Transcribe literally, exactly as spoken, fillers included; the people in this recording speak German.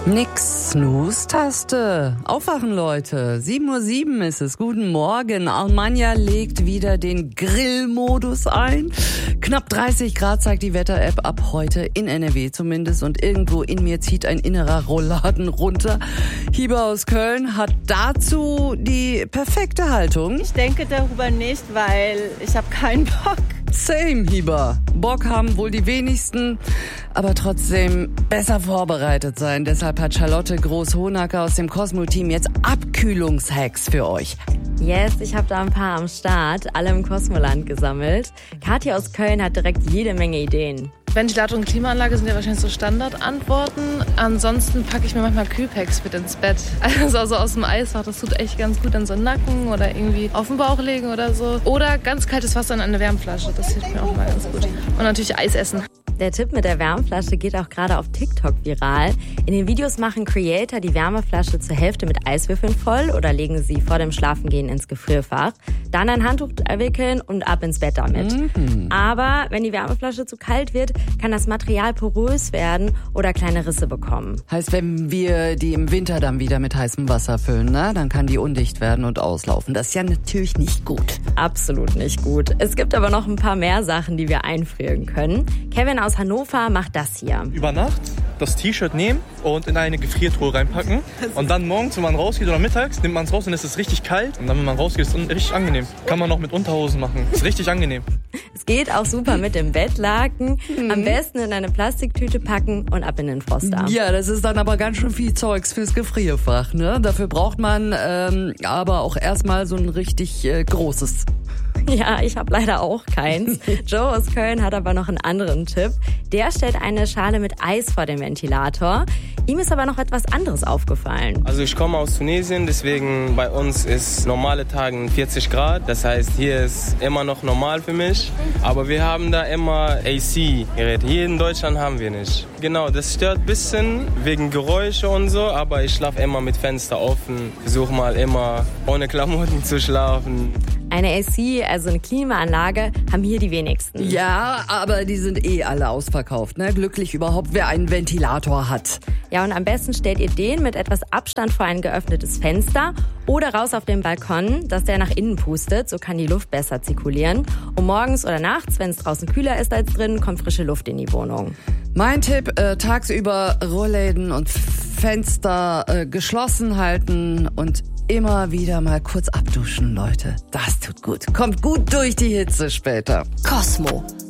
Nix, Snooze-Taste. Aufwachen, Leute. sieben Uhr sieben ist es. Guten Morgen. Almanja legt wieder den Grillmodus ein. Knapp dreißig Grad zeigt die Wetter-App ab heute, in N R W zumindest. Und irgendwo in mir zieht ein innerer Rollladen runter. Hieber aus Köln hat dazu die perfekte Haltung. Ich denke darüber nicht, weil ich habe keinen Bock. Same, Hieber. Bock haben wohl die wenigsten, aber trotzdem besser vorbereitet sein. Deshalb hat Charlotte Groß-Hohnacker aus dem Cosmo-Team jetzt Abkühlungshacks für euch. Yes, ich habe da ein paar am Start, alle im Cosmoland gesammelt. Katja aus Köln hat direkt jede Menge Ideen. Ventilator und Klimaanlage sind ja wahrscheinlich so Standardantworten. Ansonsten packe ich mir manchmal Kühlpacks mit ins Bett. Also, also aus dem Eisfach, das tut echt ganz gut an so einen Nacken oder irgendwie auf den Bauch legen oder so. Oder ganz kaltes Wasser in eine Wärmflasche, das hilft mir auch mal ganz gut. Und natürlich Eis essen. Der Tipp mit der Wärmflasche geht auch gerade auf TikTok viral. In den Videos machen Creator die Wärmeflasche zur Hälfte mit Eiswürfeln voll oder legen sie vor dem Schlafengehen ins Gefrierfach. Dann ein Handtuch wickeln und ab ins Bett damit. Mhm. Aber wenn die Wärmeflasche zu kalt wird, kann das Material porös werden oder kleine Risse bekommen. Heißt, wenn wir die im Winter dann wieder mit heißem Wasser füllen, ne, dann kann die undicht werden und auslaufen. Das ist ja natürlich nicht gut. Absolut nicht gut. Es gibt aber noch ein paar mehr Sachen, die wir einfrieren können. Kevin aus Hannover macht das hier. Über Nacht das T-Shirt nehmen und in eine Gefriertruhe reinpacken. Und dann morgens, wenn man rausgeht oder mittags, nimmt man es raus und es ist richtig kalt. Und dann, wenn man rausgeht, ist es richtig angenehm. Kann man noch mit Unterhosen machen. Ist richtig angenehm. Es geht auch super mit dem Bettlaken. Am besten in eine Plastiktüte packen und ab in den Froster. Ja, das ist dann aber ganz schön viel Zeugs fürs Gefrierfach, ne? Dafür braucht man ähm, aber auch erstmal so ein richtig äh, großes. Ja, ich habe leider auch keins. Joe aus Köln hat aber noch einen anderen Tipp. Der stellt eine Schale mit Eis vor den Ventilator. Ihm ist aber noch etwas anderes aufgefallen. Also ich komme aus Tunesien, deswegen bei uns ist normale Tage vierzig Grad. Das heißt, hier ist immer noch normal für mich. Aber wir haben da immer A C-Geräte. Hier in Deutschland haben wir nicht. Genau, das stört ein bisschen wegen Geräusche und so, aber ich schlafe immer mit Fenster offen. Versuche mal immer ohne Klamotten zu schlafen. Eine A C, also eine Klimaanlage, haben hier die wenigsten. Ja, aber die sind eh alle ausverkauft, ne? Glücklich überhaupt, wer einen Ventilator hat. Ja, und am besten stellt ihr den mit etwas Abstand vor ein geöffnetes Fenster oder raus auf den Balkon, dass der nach innen pustet, so kann die Luft besser zirkulieren. Und morgens oder nachts, wenn es draußen kühler ist als drin, kommt frische Luft in die Wohnung. Mein Tipp, äh, tagsüber Rollläden und Fenster äh, geschlossen halten und immer wieder mal kurz abduschen, Leute. Das tut gut. Kommt gut durch die Hitze später. Cosmo.